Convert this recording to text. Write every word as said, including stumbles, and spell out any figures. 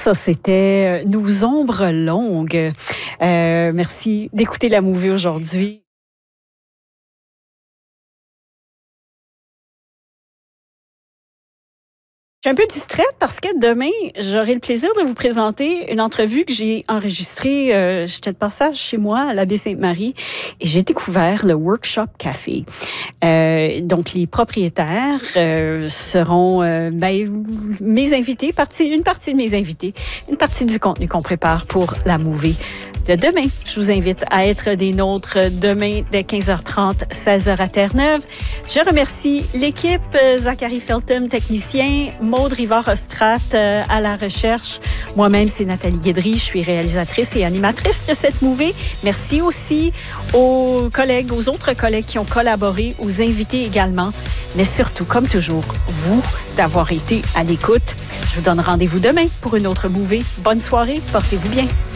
Ça, c'était Nos ombres longues. Euh, merci d'écouter la Movie aujourd'hui. Je suis un peu distraite parce que demain, j'aurai le plaisir de vous présenter une entrevue que j'ai enregistrée. Euh, J'étais de passage chez moi à la Baie-Sainte-Marie et j'ai découvert le Workshop Café. Euh, donc, les propriétaires euh, seront euh, ben, mes invités, partie, une partie de mes invités, une partie du contenu qu'on prépare pour la Movie de demain. Je vous invite à être des nôtres demain dès quinze heures trente, seize heures à Terre-Neuve. Je remercie l'équipe, Zachary Feltham, technicien, Maude Rivard-Ostrat euh, à la recherche. Moi-même, c'est Nathalie Guédry. Je suis réalisatrice et animatrice de cette movie. Merci aussi aux collègues, aux autres collègues qui ont collaboré, aux invités également. Mais surtout, comme toujours, vous d'avoir été à l'écoute. Je vous donne rendez-vous demain pour une autre movie. Bonne soirée, portez-vous bien.